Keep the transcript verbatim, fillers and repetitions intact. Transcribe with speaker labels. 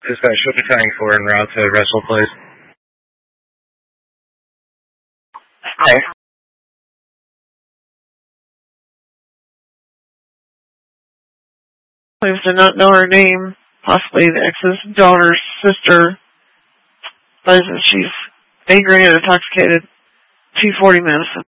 Speaker 1: Dispatch, what are you for en route to Russell Place? Hi.
Speaker 2: Claims to not know her name, possibly the ex's daughter's sister. Says that she's angry and intoxicated. two forty Madison.